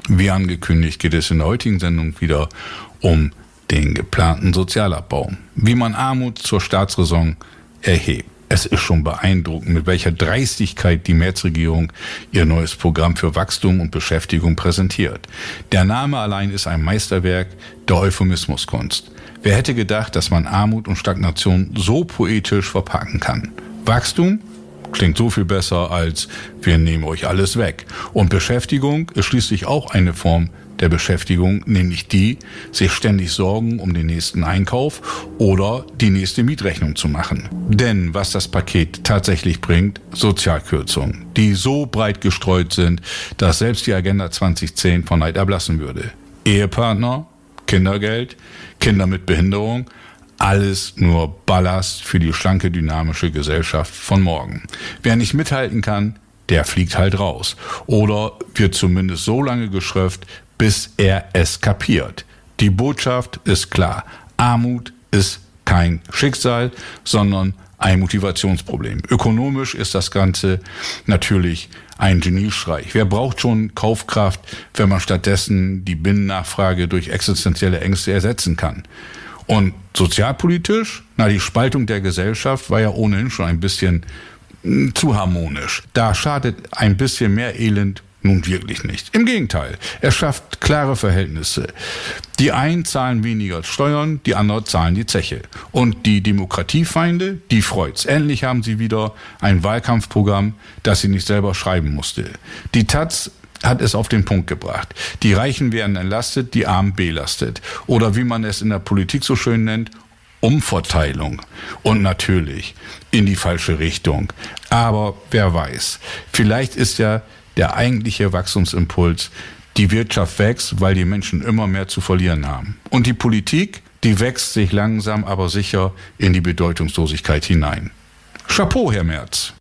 Wie angekündigt geht es in der heutigen Sendung wieder um den geplanten Sozialabbau. Wie man Armut zur Staatsräson erhebt. Es ist schon beeindruckend, mit welcher Dreistigkeit die Merz-Regierung ihr neues Programm für Wachstum und Beschäftigung präsentiert. Der Name allein ist ein Meisterwerk der Euphemismuskunst. Wer hätte gedacht, dass man Armut und Stagnation so poetisch verpacken kann? Wachstum klingt so viel besser als wir nehmen euch alles weg. Und Beschäftigung ist schließlich auch eine Form der Beschäftigung, nämlich die, sich ständig Sorgen um den nächsten Einkauf oder die nächste Mietrechnung zu machen. Denn was das Paket tatsächlich bringt, Sozialkürzungen, die so breit gestreut sind, dass selbst die Agenda 2010 von Neid erblassen würde. Ehepartner, Kindergeld, Kinder mit Behinderung, alles nur Ballast für die schlanke, dynamische Gesellschaft von morgen. Wer nicht mithalten kann, der fliegt halt raus. Oder wird zumindest so lange geschröpft, bis er es kapiert. Die Botschaft ist klar. Armut ist kein Schicksal, sondern ein Motivationsproblem. Ökonomisch ist das Ganze natürlich ein Geniestreich. Wer braucht schon Kaufkraft, wenn man stattdessen die Binnennachfrage durch existenzielle Ängste ersetzen kann? Und sozialpolitisch, die Spaltung der Gesellschaft war ja ohnehin schon ein bisschen zu harmonisch. Da schadet ein bisschen mehr Elend nun wirklich nicht. Im Gegenteil, er schafft klare Verhältnisse. Die einen zahlen weniger Steuern, die anderen zahlen die Zeche. Und die Demokratiefeinde, die freut's. Endlich haben sie wieder ein Wahlkampfprogramm, das sie nicht selber schreiben musste. Die Taz hat es auf den Punkt gebracht. Die Reichen werden entlastet, die Armen belastet. Oder wie man es in der Politik so schön nennt, Umverteilung. Und natürlich in die falsche Richtung. Aber wer weiß, vielleicht ist ja der eigentliche Wachstumsimpuls, die Wirtschaft wächst, weil die Menschen immer mehr zu verlieren haben. Und die Politik, die wächst sich langsam, aber sicher in die Bedeutungslosigkeit hinein. Chapeau, Herr Merz.